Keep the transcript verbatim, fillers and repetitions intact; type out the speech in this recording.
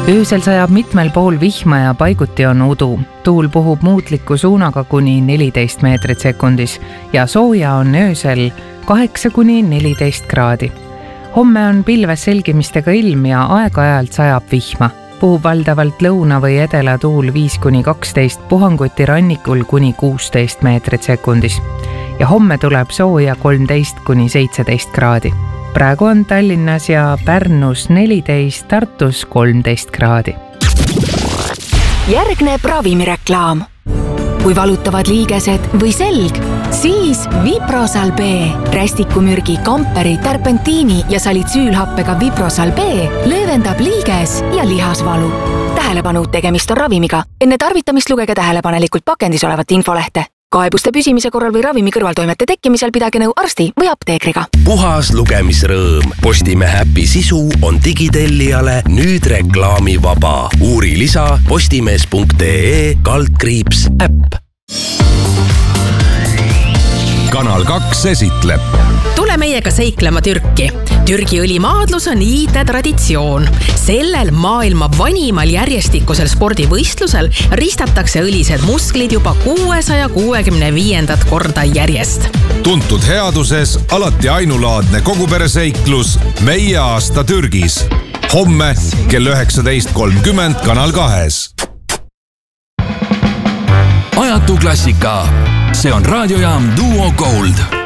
Öösel sajab mitmel pool vihma ja paiguti on udu. Tuul puhub muutliku suunaga kuni neliteist meetrit sekundis ja sooja on öösel kaheksa kuni neliteist kraadi. Homme on pilves selgimistega ilm ja aeg-ajalt sajab vihma. Puhub valdavalt lõuna või edela tuul viis kuni kaksteist, puhanguti rannikul kuni kuusteist meetrit sekundis. Ja homme tuleb sooja kolmteist kuni seitseteist kraadi. Praegu on Tallinnas ja Pärnus neliteist, Tartus kolmteist kraadi. Järgneb ravimireklaam. Kui valutavad liigesed või selg, siis Viprosal B. Rästikumürgi, kamperi, terpentiini ja salitsüülhappega Viprosal B löövendab liiges ja lihasvalu. Tähelepanu, tegemist on ravimiga. Enne tarvitamist lugege tähelepanelikult pakendis olevat infolehte. Kaebuste püsimise korral või ravimi kõrvaltoimete tekkimisel pidage nõu arsti või apteekriga. Puhas lugemisrõõm. Postimehe äpi sisu on digitellijale nüüd reklaamivaba. Uuri lisa postimees.ee kaldkriips äpp. Kanal kaks esitleb. Tule meiega seiklema Türki. Türgi õlimaadlus on iide traditsioon. Sellel maailma vanimal järjestikusel spordivõistlusel ristatakse õlised musklid juba kuuesaja kuuekümne viiendat korda järjest. Tuntud headuses alati ainulaadne kogupereseiklus Meie aasta Türgis. Homme kell üheksateist kolmkümmend Kanal kahes. Ajatu klassika. See on raadiojaam Duo Gold.